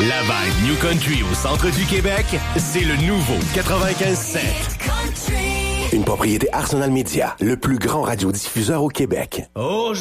La vague New Country au centre du Québec, c'est le nouveau 95.7. Une propriété Arsenal Media, le plus grand radiodiffuseur au Québec. Oh,